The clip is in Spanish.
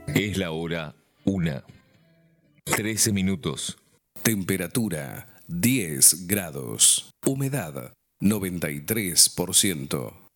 Es la hora 1:13. Temperatura 10 grados. Humedad 93%.